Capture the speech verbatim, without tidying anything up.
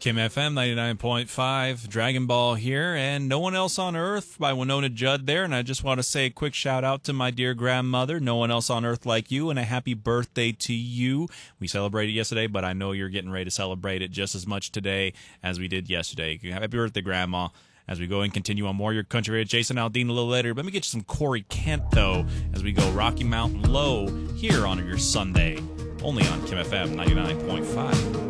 Kim F M ninety-nine point five, Dragon Ball here, and No One Else on Earth by Winona Judd there. And I just want to say a quick shout out to my dear grandmother, No One Else on Earth Like You, and a happy birthday to you. We celebrated yesterday, but I know you're getting ready to celebrate it just as much today as we did yesterday. Happy birthday, Grandma. As we go and continue on more Your Country Radio, Jason Aldean a little later. Let me get you some Corey Kent, though, as we go Rocky Mountain Low here on your Sunday, only on Kim F M ninety-nine point five.